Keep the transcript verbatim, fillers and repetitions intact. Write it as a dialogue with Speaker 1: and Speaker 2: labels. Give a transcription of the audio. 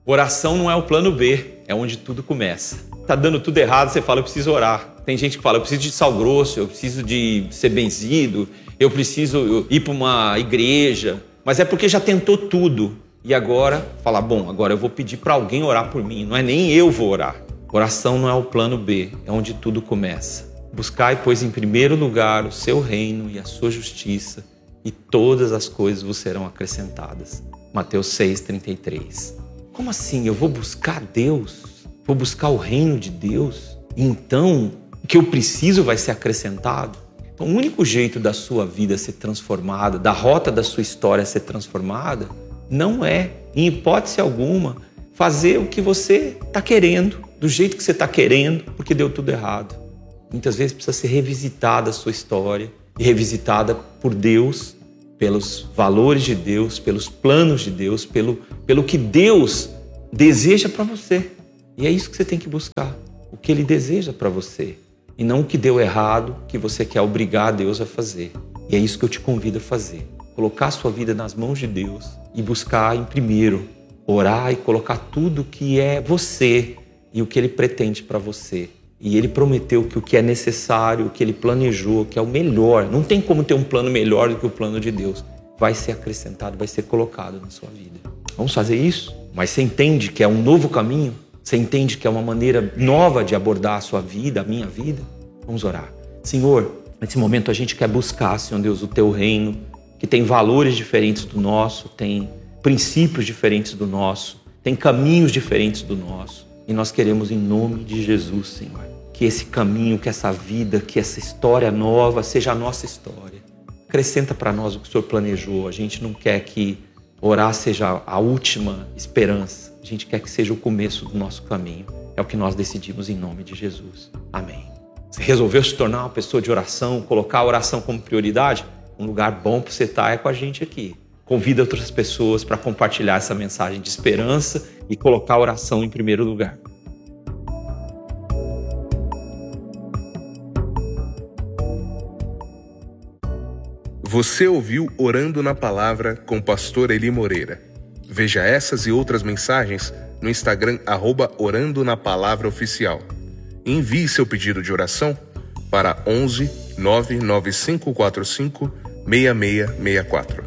Speaker 1: Oração não é o plano B, é onde tudo começa. Tá dando tudo errado, você fala, eu preciso orar. Tem gente que fala, eu preciso de sal grosso, eu preciso de ser benzido, eu preciso ir para uma igreja. Mas é porque já tentou tudo. E agora, fala, bom, agora eu vou pedir para alguém orar por mim. Não é nem eu vou orar. Oração não é o plano B, é onde tudo começa. Buscai, pois, em primeiro lugar o seu reino e a sua justiça, e todas as coisas vos serão acrescentadas. Mateus seis, trinta e três. Como assim? Eu vou buscar Deus? Vou buscar o reino de Deus? E então, o que eu preciso vai ser acrescentado? Então, o único jeito da sua vida ser transformada, da rota da sua história ser transformada, não é, em hipótese alguma, fazer o que você está querendo, do jeito que você está querendo, porque deu tudo errado. Muitas vezes precisa ser revisitada a sua história, e revisitada por Deus, pelos valores de Deus, pelos planos de Deus, pelo, pelo que Deus deseja para você. E é isso que você tem que buscar, o que Ele deseja para você. E não o que deu errado, que você quer obrigar Deus a fazer. E é isso que eu te convido a fazer. Colocar a sua vida nas mãos de Deus e buscar em primeiro, orar e colocar tudo que é você e o que Ele pretende para você. E Ele prometeu que o que é necessário, o que Ele planejou, que é o melhor, não tem como ter um plano melhor do que o plano de Deus, vai ser acrescentado, vai ser colocado na sua vida. Vamos fazer isso? Mas você entende que é um novo caminho? Você entende que é uma maneira nova de abordar a sua vida, a minha vida? Vamos orar. Senhor, nesse momento a gente quer buscar, Senhor Deus, o Teu reino, que tem valores diferentes do nosso, tem princípios diferentes do nosso, tem caminhos diferentes do nosso. E nós queremos, em nome de Jesus, Senhor, que esse caminho, que essa vida, que essa história nova seja a nossa história. Acrescenta para nós o que o Senhor planejou. A gente não quer que orar seja a última esperança. A gente quer que seja o começo do nosso caminho. É o que nós decidimos em nome de Jesus. Amém. Você resolveu se tornar uma pessoa de oração, colocar a oração como prioridade? Um lugar bom para você estar é com a gente aqui. Convida outras pessoas para compartilhar essa mensagem de esperança e colocar a oração em primeiro lugar.
Speaker 2: Você ouviu Orando na Palavra com o pastor Eli Moreira. Veja essas e outras mensagens no Instagram, arroba Orando na Palavra Oficial. Envie seu pedido de oração para onze, nove nove cinco quatro cinco, seis seis seis quatro.